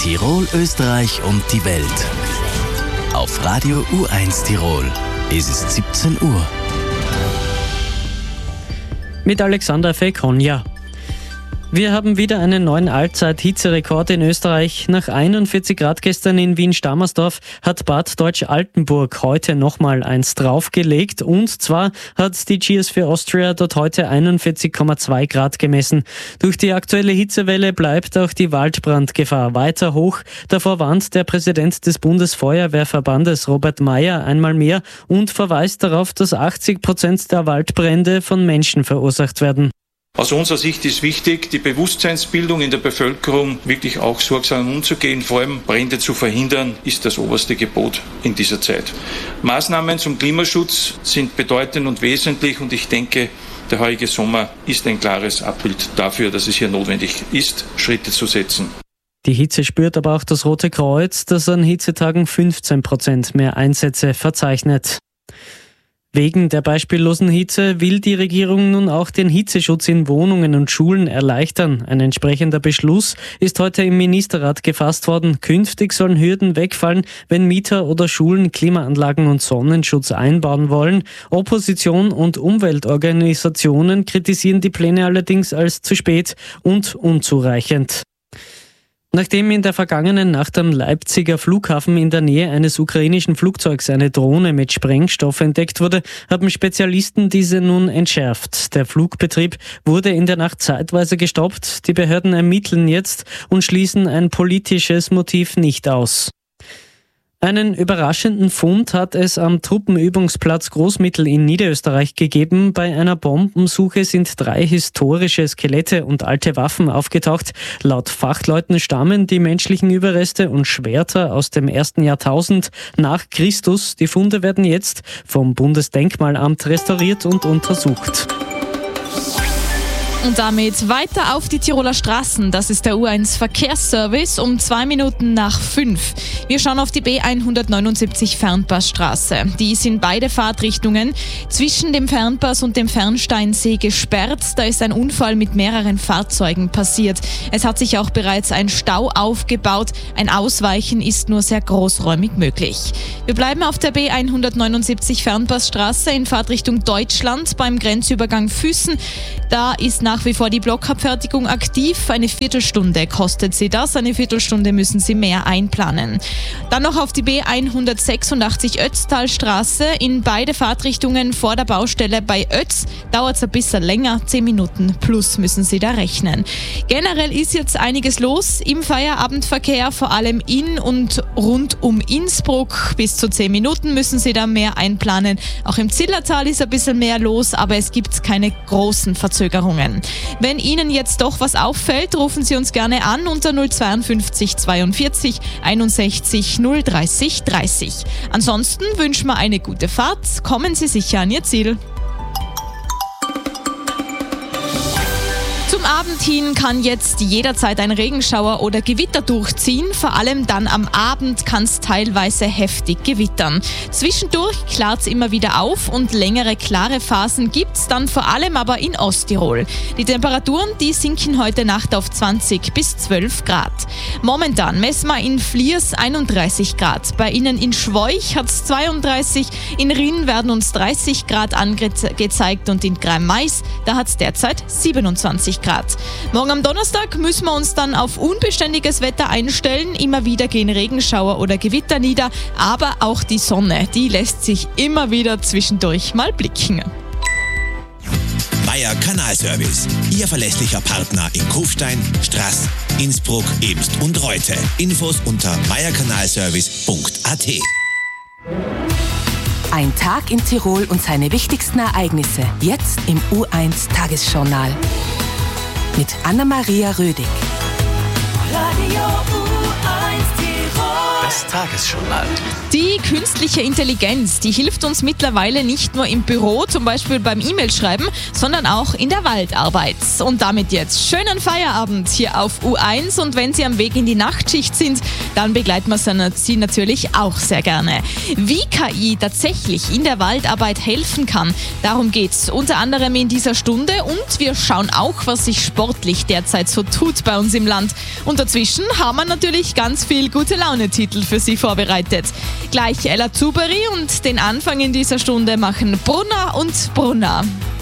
Tirol, Österreich und die Welt. Auf Radio U1 Tirol ist es 17 Uhr. Mit Alexander Fekonja. Wir haben wieder einen neuen Allzeit-Hitzerekord in Österreich. Nach 41 Grad gestern in Wien-Stammersdorf hat Bad Deutsch-Altenburg heute nochmal eins draufgelegt. Und zwar hat die GS4 Austria dort heute 41,2 Grad gemessen. Durch die aktuelle Hitzewelle bleibt auch die Waldbrandgefahr weiter hoch. Davor warnt der Präsident des Bundesfeuerwehrverbandes Robert Mayer einmal mehr und verweist darauf, dass 80% der Waldbrände von Menschen verursacht werden. Aus unserer Sicht ist wichtig, die Bewusstseinsbildung in der Bevölkerung wirklich auch sorgsam umzugehen. Vor allem Brände zu verhindern, ist das oberste Gebot in dieser Zeit. Maßnahmen zum Klimaschutz sind bedeutend und wesentlich und ich denke, der heurige Sommer ist ein klares Abbild dafür, dass es hier notwendig ist, Schritte zu setzen. Die Hitze spürt aber auch das Rote Kreuz, das an Hitzetagen 15% mehr Einsätze verzeichnet. Wegen der beispiellosen Hitze will die Regierung nun auch den Hitzeschutz in Wohnungen und Schulen erleichtern. Ein entsprechender Beschluss ist heute im Ministerrat gefasst worden. Künftig sollen Hürden wegfallen, wenn Mieter oder Schulen Klimaanlagen und Sonnenschutz einbauen wollen. Opposition und Umweltorganisationen kritisieren die Pläne allerdings als zu spät und unzureichend. Nachdem in der vergangenen Nacht am Leipziger Flughafen in der Nähe eines ukrainischen Flugzeugs eine Drohne mit Sprengstoff entdeckt wurde, haben Spezialisten diese nun entschärft. Der Flugbetrieb wurde in der Nacht zeitweise gestoppt. Die Behörden ermitteln jetzt und schließen ein politisches Motiv nicht aus. Einen überraschenden Fund hat es am Truppenübungsplatz Großmittel in Niederösterreich gegeben. Bei einer Bombensuche sind 3 historische Skelette und alte Waffen aufgetaucht. Laut Fachleuten stammen die menschlichen Überreste und Schwerter aus dem 1. Jahrtausend nach Christus. Die Funde werden jetzt vom Bundesdenkmalamt restauriert und untersucht. Und damit weiter auf die Tiroler Straßen. Das ist der U1 Verkehrsservice um 2 Minuten nach 5. Wir schauen auf die B179 Fernpassstraße. Die ist in beide Fahrtrichtungen zwischen dem Fernpass und dem Fernsteinsee gesperrt. Da ist ein Unfall mit mehreren Fahrzeugen passiert. Es hat sich auch bereits ein Stau aufgebaut. Ein Ausweichen ist nur sehr großräumig möglich. Wir bleiben auf der B179 Fernpassstraße in Fahrtrichtung Deutschland beim Grenzübergang Füssen. Da ist nach wie vor die Blockabfertigung aktiv. Eine Viertelstunde kostet sie das. Eine Viertelstunde müssen Sie mehr einplanen. Dann noch auf die B186 Ötztalstraße. In beide Fahrtrichtungen vor der Baustelle bei Ötz dauert es ein bisschen länger. 10 Minuten plus müssen Sie da rechnen. Generell ist jetzt einiges los im Feierabendverkehr, vor allem in und rund um Innsbruck. Bis zu 10 Minuten müssen Sie da mehr einplanen. Auch im Zillertal ist ein bisschen mehr los, aber es gibt keine großen Verzögerungen. Wenn Ihnen jetzt doch was auffällt, rufen Sie uns gerne an unter 052 42 61 030 30. Ansonsten wünschen wir eine gute Fahrt. Kommen Sie sicher an Ihr Ziel. Zum Abend hin kann jetzt jederzeit ein Regenschauer oder Gewitter durchziehen. Vor allem dann am Abend kann es teilweise heftig gewittern. Zwischendurch klart es immer wieder auf und längere klare Phasen gibt es dann vor allem aber in Osttirol. Die Temperaturen, die sinken heute Nacht auf 20 bis 12 Grad. Momentan messen wir in Fliers 31 Grad. Bei Ihnen in Schwoich hat es 32, in Rinn werden uns 30 Grad angezeigt und in Greim-Mais, da hat es derzeit 27 Grad. Morgen am Donnerstag müssen wir uns dann auf unbeständiges Wetter einstellen. Immer wieder gehen Regenschauer oder Gewitter nieder, aber auch die Sonne, die lässt sich immer wieder zwischendurch mal blicken. Meier Kanalservice, Ihr verlässlicher Partner in Kufstein, Straß, Innsbruck, Ebst und Reute. Infos unter meierkanalservice.at. Ein Tag in Tirol und seine wichtigsten Ereignisse. Jetzt im U1 Tagesjournal. Mit Anna-Maria Rödig. Radio U1 Tirol. Das Tagesjournal. Die künstliche Intelligenz, die hilft uns mittlerweile nicht nur im Büro, zum Beispiel beim E-Mail-Schreiben, sondern auch in der Waldarbeit. Und damit jetzt schönen Feierabend hier auf U1. Und wenn Sie am Weg in die Nachtschicht sind, dann begleiten wir Sie natürlich auch sehr gerne. Wie KI tatsächlich in der Waldarbeit helfen kann, darum geht's unter anderem in dieser Stunde. Und wir schauen auch, was sich sportlich derzeit so tut bei uns im Land. Und dazwischen haben wir natürlich ganz viel Gute-Laune-Titel für Sie vorbereitet. Gleich Ella Zuberi und den Anfang in dieser Stunde machen Brunner und Brunner.